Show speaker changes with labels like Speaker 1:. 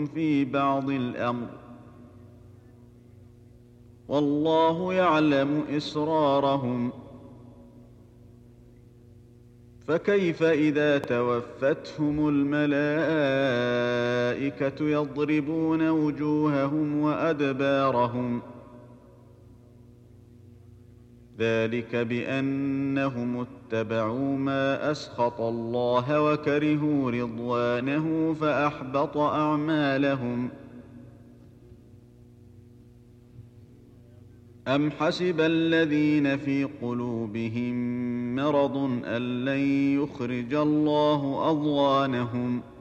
Speaker 1: في بعض الأمر، والله يعلم إسرارهم. فكيف إذا توفتهم الملائكة يضربون وجوههم وأدبارهم؟ ذلك بأنهم اتبعوا ما أسخط الله وكرهوا رضوانه فأحبط أعمالهم. أم حسب الذين في قلوبهم مرض أن لن يخرج الله أضغانهم